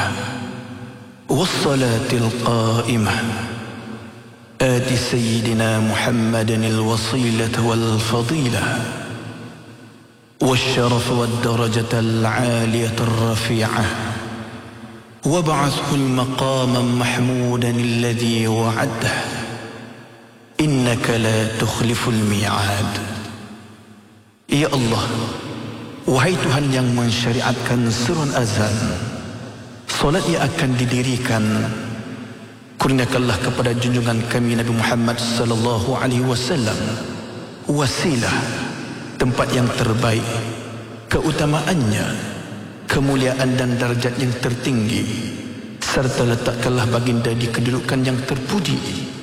والصلاة القائمة آت سيدنا محمد الوصيلة والفضيلة والشرف والدرجة العالية الرفيعة وابعثه المقاما محمودا الذي وعده إنك لا تخلف الميعاد. Ya Allah, wahai Tuhan yang mensyariatkan serun azan, solat yang akan didirikan, kurniakanlah kepada junjungan kami Nabi Muhammad sallallahu alaihi wasallam wasilah, tempat yang terbaik, keutamaannya, kemuliaan dan darjat yang tertinggi, serta letakkanlah baginda di kedudukan yang terpuji